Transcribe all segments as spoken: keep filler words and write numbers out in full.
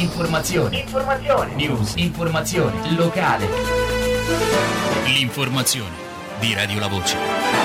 Informazione. Informazione. News. Informazione. Locale. L'informazione di Radio La Voce.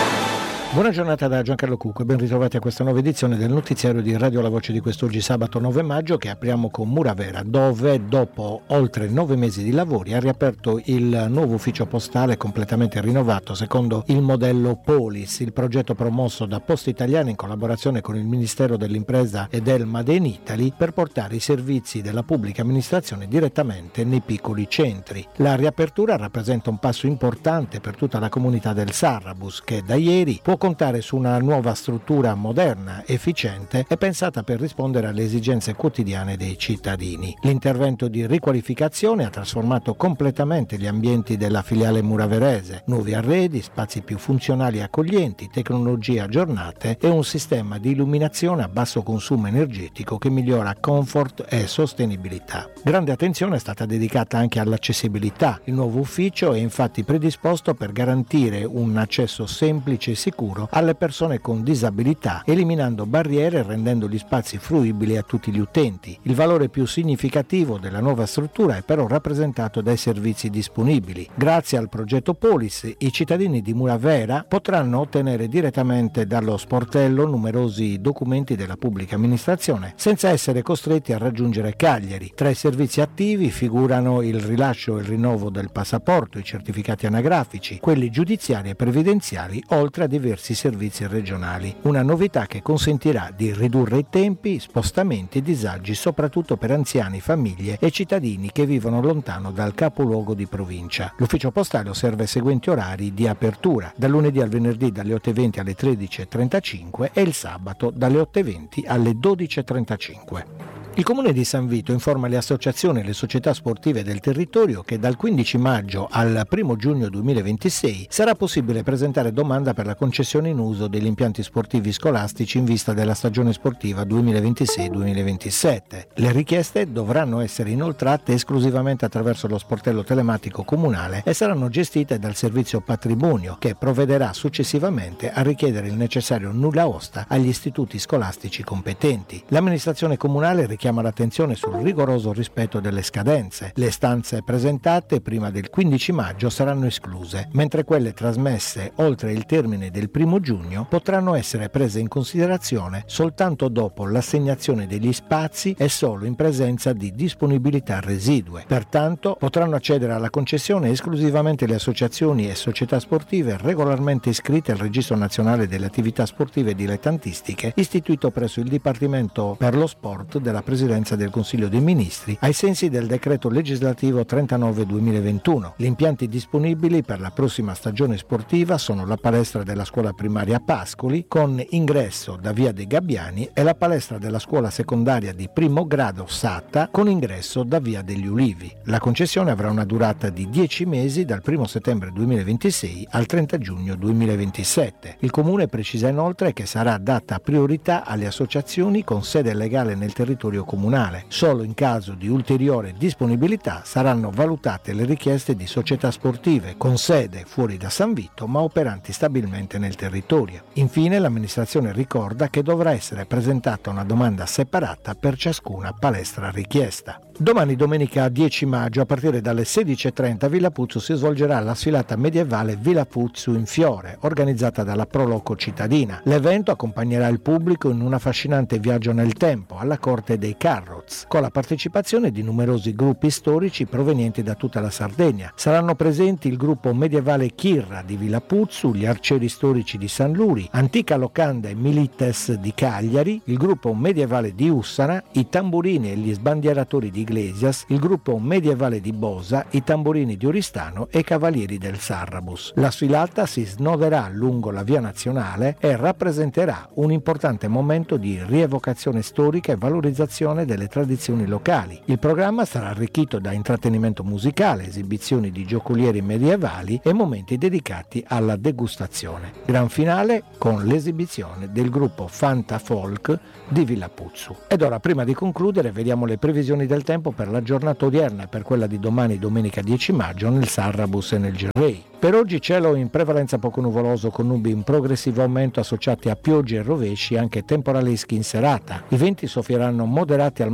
Buona giornata da Giancarlo Cucco e ben ritrovati a questa nuova edizione del notiziario di Radio La Voce di quest'oggi sabato nove maggio, che apriamo con Muravera, dove dopo oltre nove mesi di lavori ha riaperto il nuovo ufficio postale completamente rinnovato secondo il modello Polis, il progetto promosso da Poste Italiane in collaborazione con il Ministero dell'Impresa e del Made in Italy per portare i servizi della pubblica amministrazione direttamente nei piccoli centri. La riapertura rappresenta un passo importante per tutta la comunità del Sarrabus, che da ieri può contare su una nuova struttura moderna, efficiente e pensata per rispondere alle esigenze quotidiane dei cittadini. L'intervento di riqualificazione ha trasformato completamente gli ambienti della filiale muraverese: nuovi arredi, spazi più funzionali e accoglienti, tecnologie aggiornate e un sistema di illuminazione a basso consumo energetico che migliora comfort e sostenibilità. Grande attenzione è stata dedicata anche all'accessibilità. Il nuovo ufficio è infatti predisposto per garantire un accesso semplice e sicuro alle persone con disabilità, eliminando barriere e rendendo gli spazi fruibili a tutti gli utenti. Il valore più significativo della nuova struttura è però rappresentato dai servizi disponibili. Grazie al progetto Polis, i cittadini di Muravera potranno ottenere direttamente dallo sportello numerosi documenti della pubblica amministrazione senza essere costretti a raggiungere Cagliari. Tra i servizi attivi figurano il rilascio e il rinnovo del passaporto, i certificati anagrafici, quelli giudiziari e previdenziali, oltre a diversi servizi regionali. Una novità che consentirà di ridurre i tempi, spostamenti e disagi soprattutto per anziani, famiglie e cittadini che vivono lontano dal capoluogo di provincia. L'ufficio postale osserva i seguenti orari di apertura: dal lunedì al venerdì dalle otto e venti alle tredici e trentacinque e il sabato dalle otto e venti alle dodici e trentacinque. Il Comune di San Vito informa le associazioni e le società sportive del territorio che dal quindici maggio al primo giugno duemilaventisei sarà possibile presentare domanda per la concessione in uso degli impianti sportivi scolastici in vista della stagione sportiva duemilaventisei duemilaventisette. Le richieste dovranno essere inoltrate esclusivamente attraverso lo sportello telematico comunale e saranno gestite dal servizio patrimonio, che provvederà successivamente a richiedere il necessario nulla osta agli istituti scolastici competenti. L'amministrazione comunale richiede chiama l'attenzione sul rigoroso rispetto delle scadenze. Le istanze presentate prima del quindici maggio saranno escluse, mentre quelle trasmesse oltre il termine del primo giugno potranno essere prese in considerazione soltanto dopo l'assegnazione degli spazi e solo in presenza di disponibilità residue. Pertanto potranno accedere alla concessione esclusivamente le associazioni e società sportive regolarmente iscritte al Registro Nazionale delle Attività Sportive Dilettantistiche, istituito presso il Dipartimento per lo Sport della Presidenza del Consiglio dei Ministri, ai sensi del decreto legislativo trentanove duemilaventuno. Gli impianti disponibili per la prossima stagione sportiva sono la palestra della scuola primaria Pascoli, con ingresso da via dei Gabbiani, e la palestra della scuola secondaria di primo grado Satta, con ingresso da via degli Ulivi. La concessione avrà una durata di dieci mesi, dal primo settembre duemilaventisei al trenta giugno duemilaventisette. Il Comune precisa inoltre che sarà data priorità alle associazioni con sede legale nel territorio comunale. Solo in caso di ulteriore disponibilità saranno valutate le richieste di società sportive con sede fuori da San Vito ma operanti stabilmente nel territorio. Infine l'amministrazione ricorda che dovrà essere presentata una domanda separata per ciascuna palestra richiesta. Domani, domenica dieci maggio, a partire dalle sedici e trenta a Villa Puzzu si svolgerà la sfilata medievale Villa Puzzu in Fiore, organizzata dalla Proloco cittadina. L'evento accompagnerà il pubblico in un affascinante viaggio nel tempo alla corte dei Carroz, con la partecipazione di numerosi gruppi storici provenienti da tutta la Sardegna. Saranno presenti il gruppo medievale Chirra di Villa Puzzu, gli arcieri storici di San Luri, Antica Locanda e Milites di Cagliari, il gruppo medievale di Ussana, i tamburini e gli sbandieratori di Iglesias, il gruppo medievale di Bosa, i tamburini di Oristano e i cavalieri del Sarrabus. La sfilata si snoderà lungo la via nazionale e rappresenterà un importante momento di rievocazione storica e valorizzazione delle tradizioni locali. Il programma sarà arricchito da intrattenimento musicale, esibizioni di giocolieri medievali e momenti dedicati alla degustazione. Gran finale con l'esibizione del gruppo Fanta Folk di Villa Puzzu. Ed ora, prima di concludere, vediamo le previsioni del tempo per la giornata odierna e per quella di domani, domenica dieci maggio, nel Sarrabus e nel Gerrei. Per oggi cielo in prevalenza poco nuvoloso, con nubi in progressivo aumento associati a piogge e rovesci anche temporaleschi in serata. I venti soffieranno moderati al mattino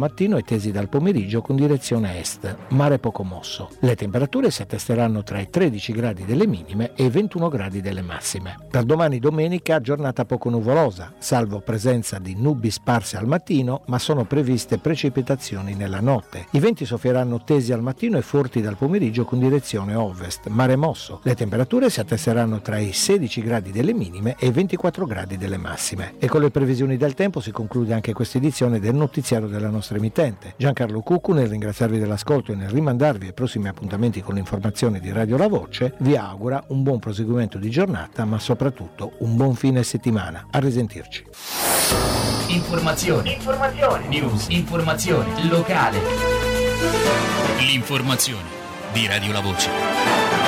mattino e tesi dal pomeriggio con direzione est, mare poco mosso. Le temperature si attesteranno tra i tredici gradi delle minime e i ventuno gradi delle massime. Per domani domenica giornata poco nuvolosa, salvo presenza di nubi sparse al mattino, ma sono previste precipitazioni nella notte. I venti soffieranno tesi al mattino e forti dal pomeriggio con direzione ovest, mare mosso. Le temperature si attesteranno tra i sedici gradi delle minime e i ventiquattro gradi delle massime. E con le previsioni del tempo si conclude anche questa edizione del notiziario della nostra emittente. Giancarlo Cuccu, nel ringraziarvi dell'ascolto e nel rimandarvi ai prossimi appuntamenti con le informazioni di Radio La Voce, vi augura un buon proseguimento di giornata, ma soprattutto un buon fine settimana. A risentirci. Informazione, informazione, news, informazione locale. L'informazione di Radio La Voce.